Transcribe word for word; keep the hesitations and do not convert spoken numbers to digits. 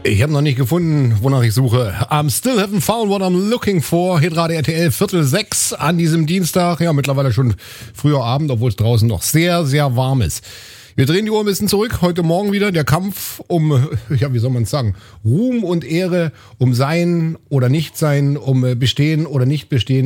Ich habe noch nicht gefunden, wonach ich suche. I'm still haven't found what I'm looking for. Hier gerade R T L Viertel sechs an diesem Dienstag. Ja, mittlerweile schon früher Abend, obwohl es draußen noch sehr, sehr warm ist. Wir drehen die Uhr ein bisschen zurück. Heute Morgen wieder der Kampf um, ja, wie soll man es sagen, Ruhm und Ehre, um Sein oder Nicht-Sein, um Bestehen oder Nicht-Bestehen.